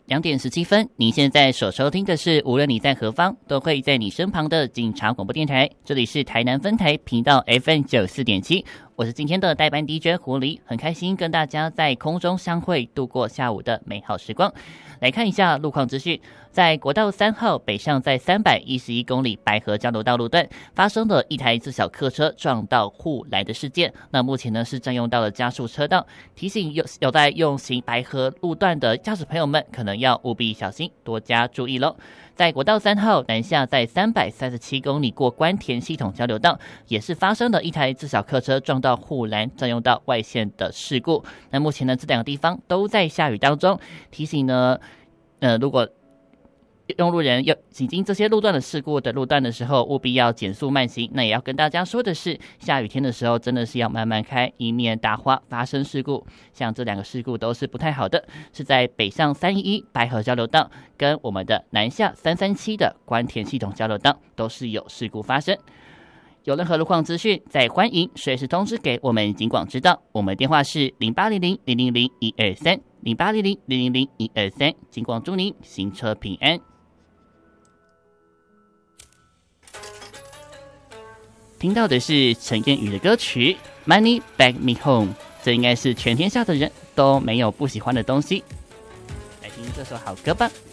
2点17分，您现在所收听的是无论你在何方，都会在你身旁的警察广播电台，这里是台南分台频道 FM94.7，我是今天的代班 DJ 狐狸，很开心跟大家在空中相会，度过下午的美好时光。来看一下路况资讯，在国道3号北上在311公里白河交流道路段发生了一台自小客车撞到护栏的事件，那目前呢是占用到了加速车道，提醒有在用行白河路段的驾驶朋友们可能要务必小心，多加注意咯。在国道3号南下在337公里过关田系统交流道，也是发生了一台自小客车撞到护栏占用到外线的事故，那目前呢这两个地方都在下雨当中，提醒呢如果用路人要行经这些路段的事故的路段的时候，务必要减速慢行。那也要跟大家说的是，下雨天的时候真的是要慢慢开，以免打滑发生事故。像这两个事故都是不太好的，是在北上311白河交流道跟我们的南下337的关田系统交流道都是有事故发生。有任何路况资讯，再欢迎随时通知给我们警广知道。我们电话是0800000123 0800000123，警广祝您行车平安。听到的是陈燕宇的歌曲 Money Back Me Home， 这应该是全天下的人都没有不喜欢的东西。来听这首好歌吧。